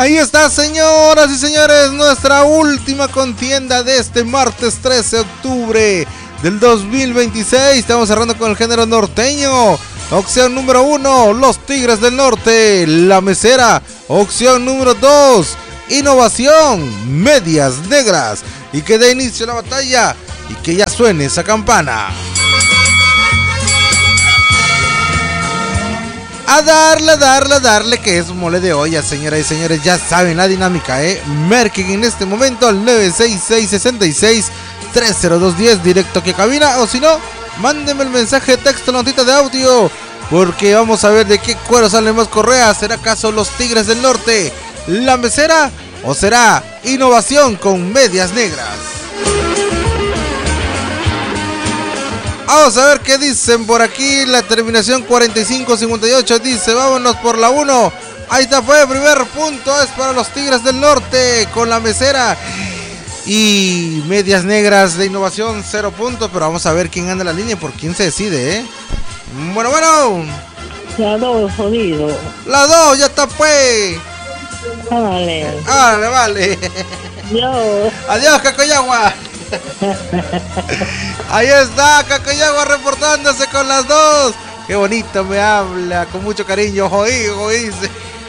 Ahí está, señoras y señores, nuestra última contienda de este martes 13 de octubre del 2026. Estamos cerrando con el género norteño. Opción número 1, Los Tigres del Norte, La Mesera. Opción número 2, Innovación, Medias Negras. Y que dé inicio a la batalla y que ya suene esa campana. A darle, que es mole de olla, señoras y señores. Ya saben la dinámica, Marquen en este momento al 966-66-30210 directo aquí a cabina. O si no, mándenme el mensaje de texto, notita de audio, porque vamos a ver de qué cuero salen más correas. ¿Será acaso Los Tigres del Norte, La Mesera, o será Innovación con Medias Negras? Vamos a ver qué dicen por aquí. La terminación 4558 dice: vámonos por la 1. Ahí está, fue el primer punto. Es para Los Tigres del Norte con La Mesera. Y Medias Negras de Innovación, 0 puntos. Pero vamos a ver quién anda en la línea, por quién se decide, Bueno. La 2, jodido. La 2, ya está, pues. Vale. Adiós, Cacoyagua. Ahí está, Cacoyagua reportándose con las 2. Qué bonito me habla, con mucho cariño. Dice.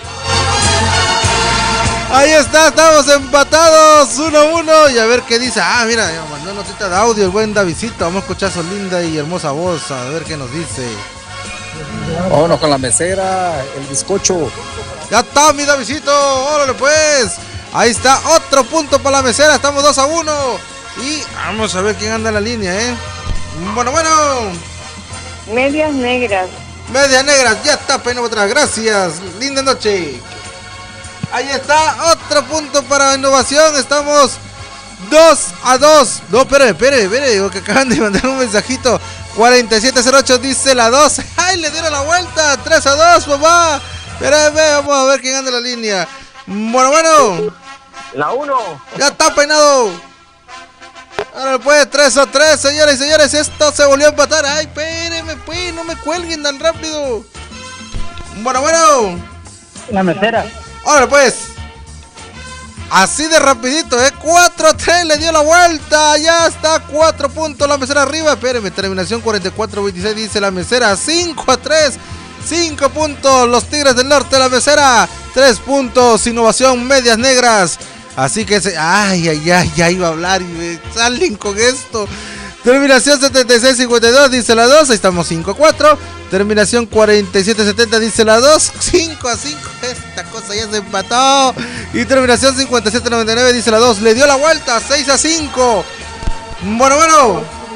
Ahí está, estamos empatados 1-1. Y a ver qué dice. Mira, me mandó notita de audio el buen Davidcito. Vamos a escuchar su linda y hermosa voz, a ver qué nos dice. Vámonos con La Mesera, el bizcocho. Ya está, mi Davidcito, órale pues. Ahí está, otro punto para La Mesera. Estamos 2-1. Y vamos a ver quién anda en la línea, Bueno. Medias Negras. Medias Negras, ya está, pena otra. Gracias, linda noche. Ahí está, otro punto para Innovación. Estamos 2-2. No, espere, que acaban de mandar un mensajito. 4708 dice la 2. ¡Ay, le dieron la vuelta! 3-2, papá. Espérame, vamos a ver quién anda en la línea. Bueno. La 1. Ya está peinado. Ahora pues 3-3, señores y señores. Esto se volvió a empatar. Ay, espérenme, pues, no me cuelguen tan rápido. Bueno. La Mesera. Ahora pues. Así de rapidito, 4-3, le dio la vuelta. Ya está, 4 puntos La Mesera arriba. Espérenme, terminación 44-26 dice La Mesera. 5-3, 5 puntos Los Tigres del Norte, La Mesera. 3 puntos, Innovación, Medias Negras. Así que ya iba a hablar y me salen con esto. Terminación 76-52 dice la 2. Ahí estamos 5-4. Terminación 47-70 dice la 2. 5-5. Esta cosa ya se empató. Y terminación 57-99 dice la 2. Le dio la vuelta. 6-5. Bueno.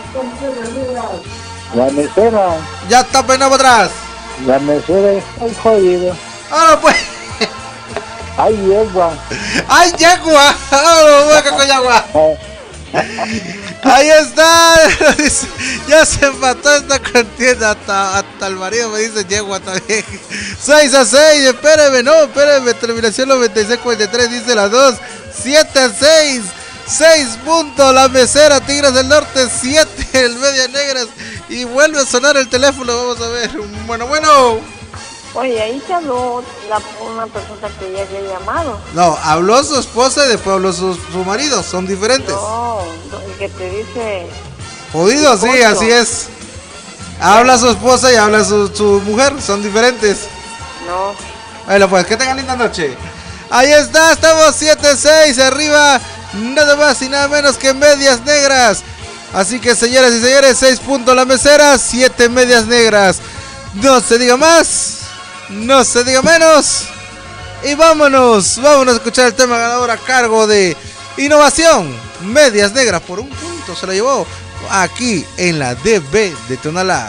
La Mesera. Ya está peinado atrás. La Mesera está jodido. Ahora pues. ¡Ay, yegua! ¡Yagua! Ahí está. Ya se empató esta contienda. Hasta el marido me dice yegua también. 6-6. Espéreme. Terminación 96-43 dice la 2. 7-6. 6 puntos La Mesera, Tigres del Norte 7, el Medias Negras. Y vuelve a sonar el teléfono. Vamos a ver. Bueno. Oye, ahí te habló una persona que ya había llamado. No, habló su esposa y después habló su marido. Son diferentes. No, el que te dice... Jodido, sí, así es. Habla su esposa y habla su mujer. Son diferentes. No. Bueno, pues, que tengan linda noche. Ahí está, estamos 7-6 arriba. Nada más y nada menos que Medias Negras. Así que, señoras y señores, 6 puntos La Mesera, 7 Medias Negras. No se diga más. No se diga menos. Y vámonos a escuchar el tema ganador a cargo de Innovación, Medias Negras. Por un punto se lo llevó aquí en la DB de Tonalá.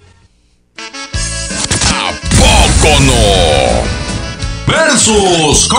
¿A poco no? Versus